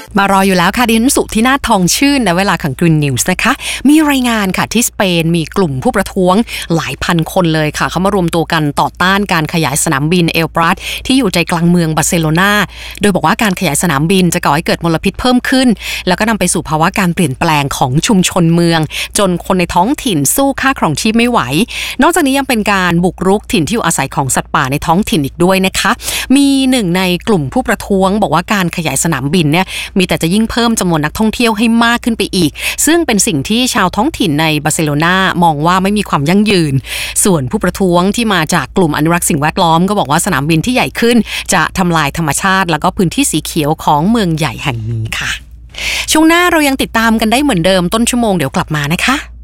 มารออยู่แล้วค่ะดิฉันสุธินาถทองชื่นในเวลาของ Green News นะคะมีรายงานค่ะที่สเปนมีกลุ่มผู้ประท้วงหลายพันคนเลยค่ะเขามารวมตัวกันต่อต้านการขยายสนามบินเอลปรัสที่อยู่ใจกลางเมืองบาร์เซโลนาโดยบอกว่าการขยายสนามบินจะก่อให้เกิดมลพิษเพิ่มขึ้นแล้วก็นำไปสู่ภาวะการเปลี่ยนแปลงของชุมชนเมืองจนคนในท้องถิ่นสู้ค่าครองชีพไม่ไหวนอกจากนี้ยังเป็นการบุกรุกถิ่นที่อยู่อาศัยของสัตว์ป่าในท้องถิ่นอีกด้วยนะคะมีหนึ่งในกลุ่มผู้ประท้วงบอกว่าการขยายสนามบินเนี่ยมีแต่จะยิ่งเพิ่มจำนวนนักท่องเที่ยวให้มากขึ้นไปอีกซึ่งเป็นสิ่งที่ชาวท้องถิ่นในบาร์เซโลนามองว่าไม่มีความยั่งยืนส่วนผู้ประท้วงที่มาจากกลุ่มอนุรักษ์สิ่งแวดล้อมก็บอกว่าสนามบินที่ใหญ่ขึ้นจะทำลายธรรมชาติแล้วก็พื้นที่สีเขียวของเมืองใหญ่แห่งนี้ค่ะช่วงหน้าเรายังติดตามกันได้เหมือนเดิมต้นชั่วโมงเดี๋ยวกลับมานะคะ